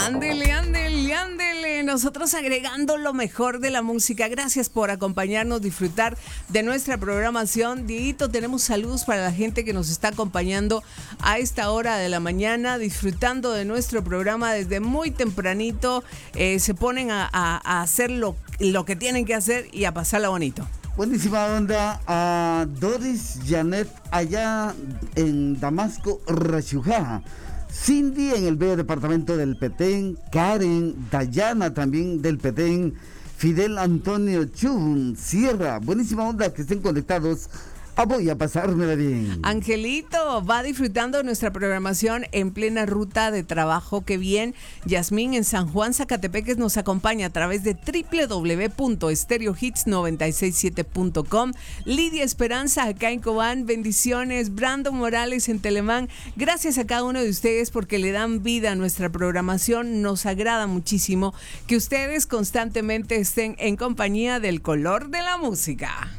Ándele, ándele, ándele. Nosotros agregando lo mejor de la música. Gracias por acompañarnos, disfrutar de nuestra programación. Dieguito, tenemos saludos para la gente que nos está acompañando a esta hora de la mañana, disfrutando de nuestro programa desde muy tempranito. Se ponen a hacer lo que tienen que hacer y a pasarla bonito. Buenísima onda a Doris Janet allá en Damasco, Rashujá. Cindy en el bello departamento del Petén, Karen, Dayana también del Petén, Fidel Antonio Chun, Sierra, buenísima onda que estén conectados. Voy a pasármela bien. Angelito va disfrutando de nuestra programación en plena ruta de trabajo. Qué bien. Yasmín en San Juan, Zacatepeques nos acompaña a través de www.stereohits967.com. Lidia Esperanza acá en Cobán. Bendiciones. Brandon Morales en Telemán. Gracias a cada uno de ustedes porque le dan vida a nuestra programación. Nos agrada muchísimo que ustedes constantemente estén en compañía del color de la música.